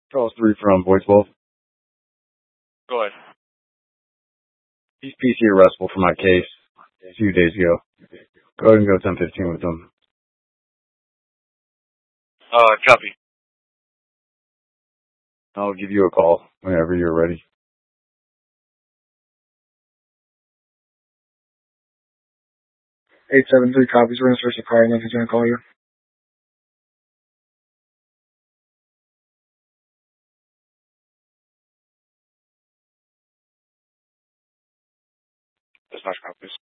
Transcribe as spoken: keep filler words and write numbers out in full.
Calls three from Voice Wolf. Go ahead. He's P C arrestable for my case a few days ago. Go ahead and go ten fifteen with him. Uh, copy. I'll give you a call whenever you're ready. eight seven three copies. We're going to search the car and then he's going to call you. Dispatch copies.